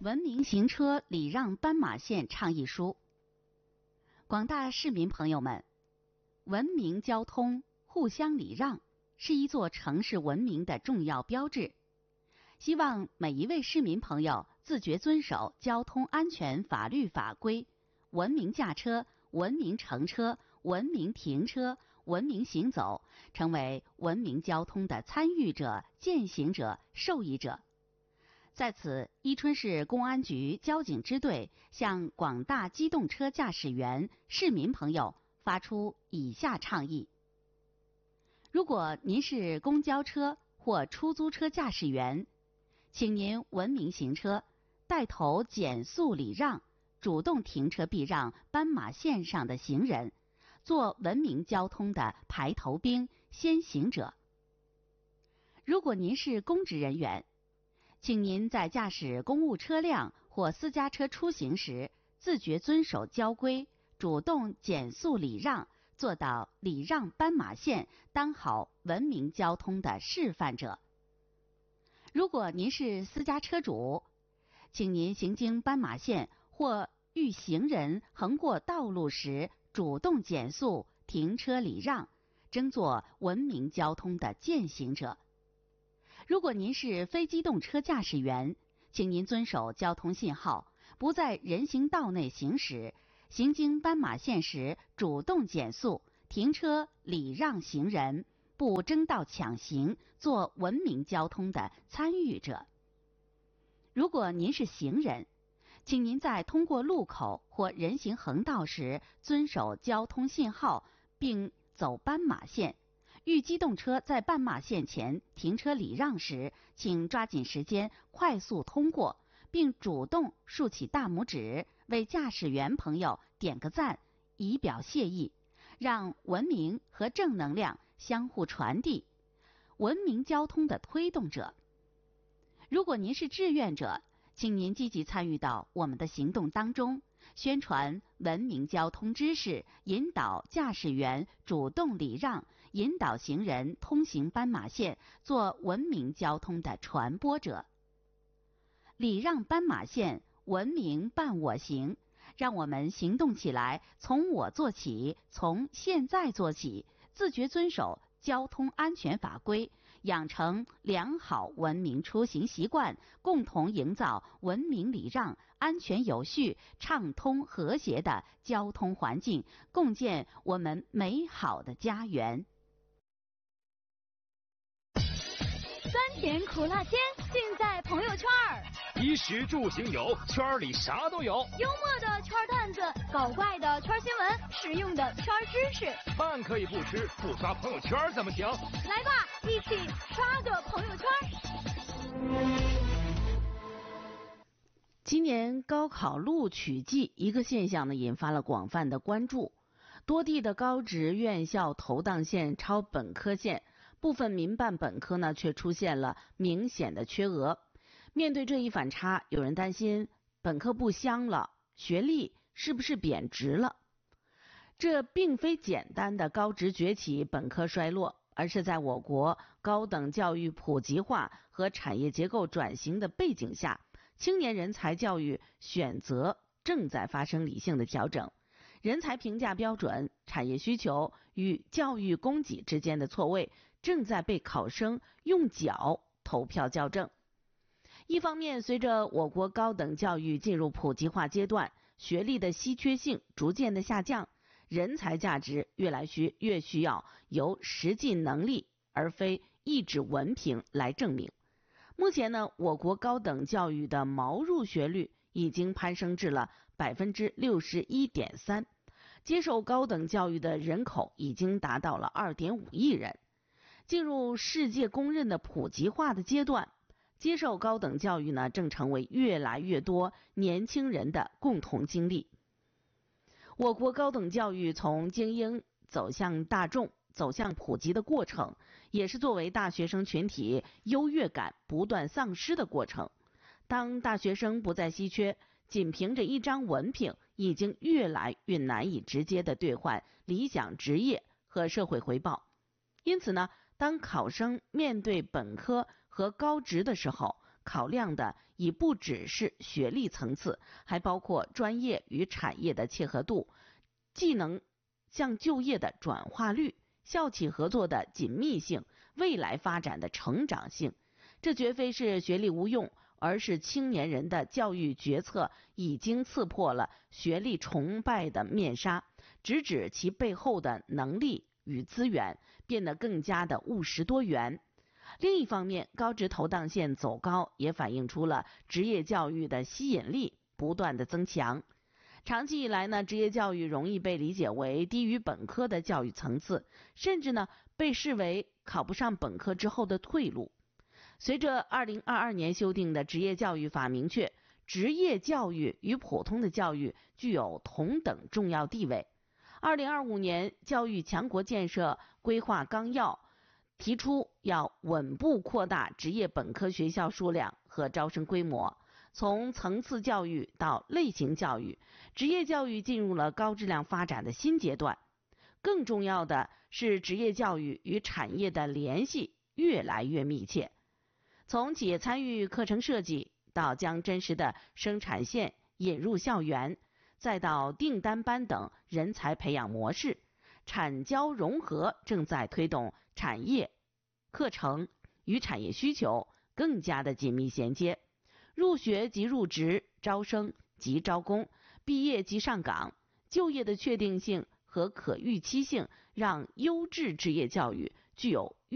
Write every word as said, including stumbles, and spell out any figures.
文明行车礼让斑马线倡议书。广大市民朋友们，文明交通、互相礼让是一座城市文明的重要标志。希望每一位市民朋友自觉遵守交通安全法律法规，文明驾车、文明乘车、文明停车、文明行走，成为文明交通的参与者、践行者、受益者。在此，伊春市公安局交警支队向广大机动车驾驶员、市民朋友发出以下倡议：如果您是公交车或出租车驾驶员，请您文明行车，带头减速礼让，主动停车避让斑马线上的行人，做文明交通的排头兵、先行者。如果您是公职人员，请您在驾驶公务车辆或私家车出行时，自觉遵守交规，主动减速礼让，做到礼让斑马线，当好文明交通的示范者。如果您是私家车主，请您行经斑马线或遇行人横过道路时，主动减速、停车礼让，争做文明交通的践行者。如果您是非机动车驾驶员，请您遵守交通信号，不在人行道内行驶，行经斑马线时主动减速、停车礼让行人，不争道抢行，做文明交通的参与者。如果您是行人，请您在通过路口或人行横道时遵守交通信号，并走斑马线。遇机动车在斑马线前停车礼让时，请抓紧时间快速通过，并主动竖起大拇指，为驾驶员朋友点个赞，以表谢意，让文明和正能量相互传递，文明交通的推动者。如果您是志愿者，请您积极参与到我们的行动当中，宣传文明交通知识，引导驾驶员主动礼让，引导行人通行斑马线，做文明交通的传播者。礼让斑马线，文明伴我行，让我们行动起来，从我做起，从现在做起，自觉遵守交通安全法规，养成良好文明出行习惯，共同营造文明礼让、安全有序、畅通和谐的交通环境，共建我们美好的家园。 酸甜苦辣鲜，尽在朋友圈儿。 衣食住行有，圈里啥都有。 幽默的圈段子，搞怪的圈新闻，实用的圈知识。 饭可以不吃，不刷朋友圈怎么行？ 来吧，一起刷个朋友圈。 今年高考录取季，一个现象呢引发了广泛的关注，多地的高职院校投档线超本科线，部分民办本科呢却出现了明显的缺额。面对这一反差，有人担心本科不香了，学历是不是贬值了？这并非简单的高职崛起、本科衰落，而是在我国高等教育普及化和产业结构转型的背景下，青年人才教育选择正在发生理性的调整，人才评价标准、产业需求与教育供给之间的错位正在被考生用脚投票校正。一方面，随着我国高等教育进入普及化阶段，学历的稀缺性逐渐的下降，人才价值越来需越需要由实际能力而非一纸文凭来证明。目前呢，我国高等教育的毛入学率已经攀升至了 百分之六十一点三， 接受高等教育的人口已经达到了 二点五亿人。进入世界公认的普及化的阶段，接受高等教育呢，正成为越来越多年轻人的共同经历。我国高等教育从精英走向大众、走向普及的过程，也是作为大学生群体优越感不断丧失的过程。当大学生不再稀缺，仅凭着一张文凭已经越来越难以直接的兑换理想职业和社会回报。因此呢，当考生面对本科和高职的时候， 考量的已不只是学历层次，还包括专业与产业的切合度、技能向就业的转化率、校企合作的紧密性、未来发展的成长性。这绝非是学历无用，而是青年人的教育决策已经刺破了学历崇拜的面纱，直指其背后的能力与资源，变得更加的务实多元。另一方面，高职投档线走高，也反映出了职业教育的吸引力不断的增强。长期以来呢，职业教育容易被理解为低于本科的教育层次，甚至呢被视为考不上本科之后的退路。随着二零二二年修订的职业教育法明确，职业教育与普通的教育具有同等重要地位。二零二五年教育强国建设规划纲要提出要稳步扩大职业本科学校数量和招生规模，从层次教育到类型教育，职业教育进入了高质量发展的新阶段。更重要的是，职业教育与产业的联系越来越密切。从企业参与课程设计，到将真实的生产线引入校园，再到订单班等人才培养模式，产教融合正在推动产业、课程与产业需求更加的紧密衔接。入学即入职，招生即招工，毕业即上岗，就业的确定性和可预期性让优质职业教育具有